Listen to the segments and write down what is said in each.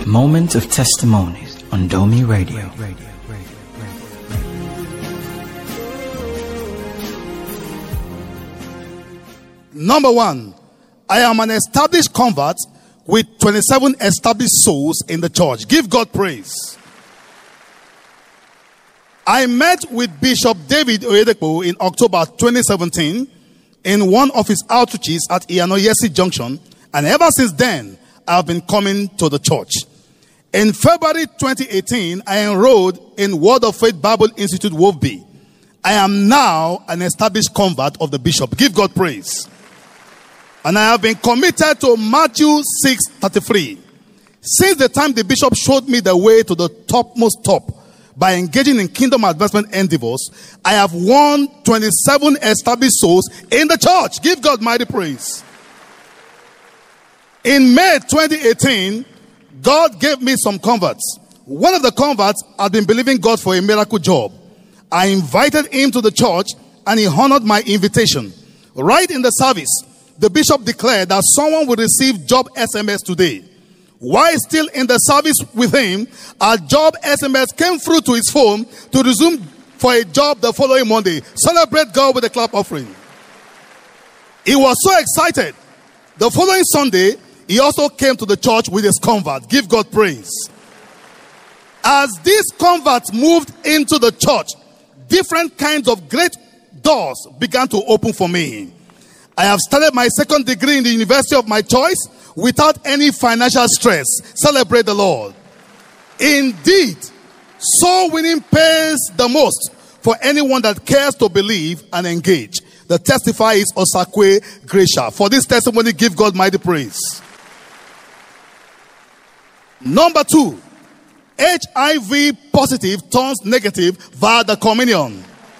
Moment of Testimonies on Domi Radio. Number one, I am an established convert with 27 established souls in the church. Give God praise. I met with Bishop David Oyedepo in October 2017 in one of his outreaches at Iyanoyesi Junction, and ever since then, I have been coming to the church. In February 2018, I enrolled in Word of Faith Bible Institute, Wolfby. I am now an established convert of the bishop. Give God praise. And I have been committed to Matthew 6:33. Since the time the bishop showed me the way to the topmost top by engaging in kingdom advancement endeavors, I have won 27 established souls in the church. Give God mighty praise. In May 2018, God gave me some converts. One of the converts had been believing God for a miracle job. I invited him to the church and he honored my invitation. Right in the service, the bishop declared that someone will receive job SMS today. While still in the service with him, a job SMS came through to his phone to resume for a job the following Monday. Celebrate God with a clap offering. He was so excited. The following Sunday, he also came to the church with his convert. Give God praise. As these converts moved into the church, different kinds of great doors began to open for me. I have started my second degree in the university of my choice without any financial stress. Celebrate the Lord. Indeed, soul winning pays the most for anyone that cares to believe and engage. The testifier is Osakwe Gracia. For this testimony, give God mighty praise. Number two, HIV positive turns negative via the communion.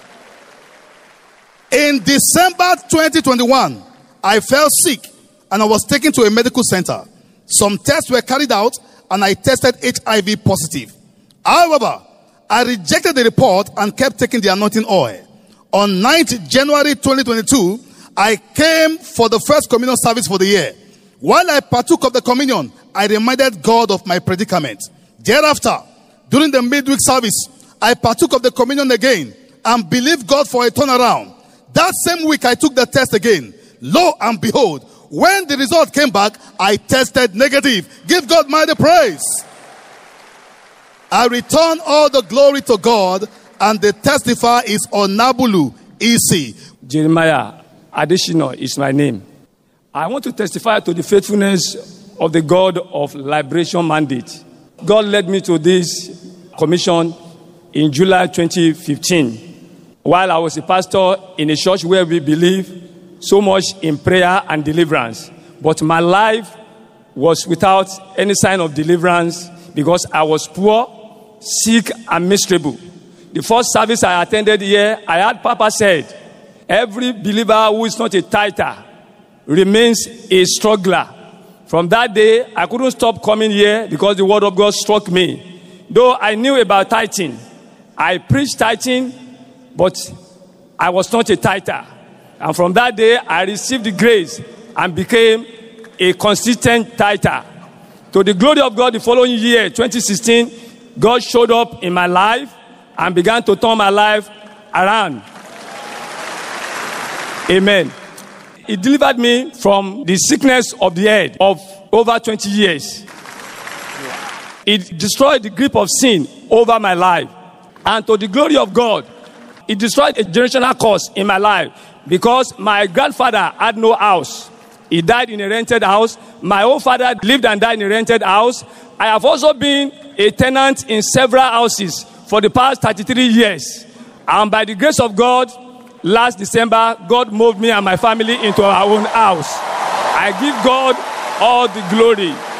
In December 2021, I fell sick and I was taken to a medical center. Some tests were carried out and I tested HIV positive. However, I rejected the report and kept taking the anointing oil. On 9th January 2022, I came for the first communion service for the year. While I partook of the communion, I reminded God of my predicament. Thereafter, during the midweek service, I partook of the communion again and believed God for a turnaround. That same week, I took the test again. Lo and behold, when the result came back, I tested negative. Give God mighty praise. I return all the glory to God, and the testifier is Onabulu EC. Jeremiah Adeshino is my name. I want to testify to the faithfulness of the God of Liberation Mandate. God led me to this commission in July 2015 while I was a pastor in a church where we believe so much in prayer and deliverance. But my life was without any sign of deliverance because I was poor, sick, and miserable. The first service I attended here, I heard Papa said, every believer who is not a tither remains a struggler. From that day, I couldn't stop coming here because the word of God struck me. Though I knew about tithing, I preached tithing, but I was not a tither. And from that day, I received the grace and became a consistent tither. To the glory of God, the following year, 2016, God showed up in my life and began to turn my life around. Amen. He delivered me from the sickness of the head of over 20 years. It destroyed the grip of sin over my life. And to the glory of God, it destroyed a generational curse in my life because my grandfather had no house. He died in a rented house. My own father lived and died in a rented house. I have also been a tenant in several houses for the past 33 years. And by the grace of God, last December, God moved me and my family into our own house. I give God all the glory.